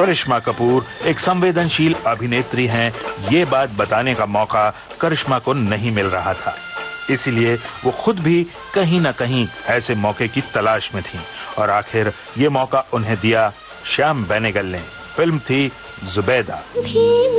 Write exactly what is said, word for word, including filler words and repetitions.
करिश्मा कपूर एक संवेदनशील अभिनेत्री हैं, ये बात बताने का मौका करिश्मा को नहीं मिल रहा था। इसीलिए वो खुद भी कहीं ना कहीं ऐसे मौके की तलाश में थीं और आखिर ये मौका उन्हें दिया श्याम बेनेगल ने। फिल्म थी जुबैदा।